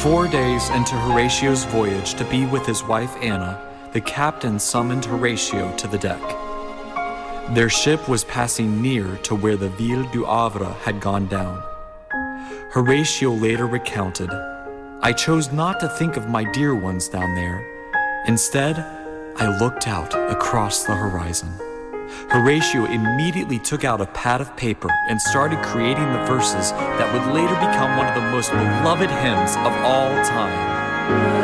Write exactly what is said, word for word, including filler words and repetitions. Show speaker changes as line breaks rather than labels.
Four days into Horatio's voyage to be with his wife Anna, the captain summoned Horatio to the deck. Their ship was passing near to where the Ville du Havre had gone down. Horatio later recounted, "I chose not to think of my dear ones down there. Instead, I looked out across the horizon." Horatio immediately took out a pad of paper and started creating the verses that would later become one of the most beloved hymns of all time.